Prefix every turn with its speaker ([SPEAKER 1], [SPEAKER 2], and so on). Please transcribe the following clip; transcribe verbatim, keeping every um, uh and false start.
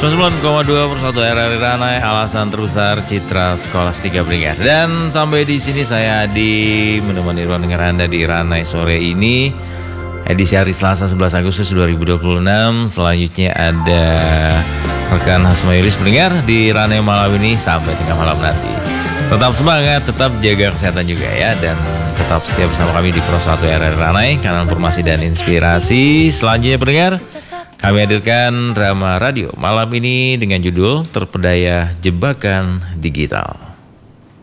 [SPEAKER 1] sembilan puluh sembilan koma dua Persatu R R I Ranai, alasan terbesar Citra Skolastika Blinger. Dan sampai di sini saya Adi menemani ruang dengar Anda di Ranai sore ini, edisi hari Selasa sebelas Agustus dua ribu dua puluh enam. Selanjutnya ada rekan Hasmayulis Blinger di Ranai malam ini sampai tengah malam nanti. Tetap semangat, tetap jaga kesehatan juga ya, dan tetap setia bersama kami di Pro satu R R I Ranai, kanal informasi dan inspirasi. Selanjutnya pendengar, kami hadirkan drama radio malam ini dengan judul Terpedaya Jebakan Digital.